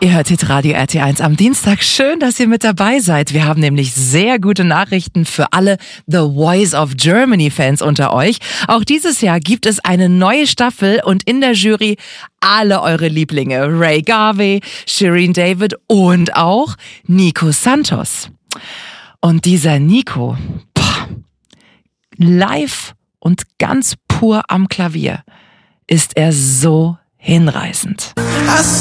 Ihr hört Hitradio RT1 am Dienstag. Schön, dass ihr mit dabei seid. Wir haben nämlich sehr gute Nachrichten für alle The Voice of Germany Fans unter euch. Auch dieses Jahr gibt es eine neue Staffel und in der Jury alle eure Lieblinge. Ray Garvey, Shirin David und auch Nico Santos. Und dieser Nico, live und ganz pur am Klavier, ist er so hinreißend.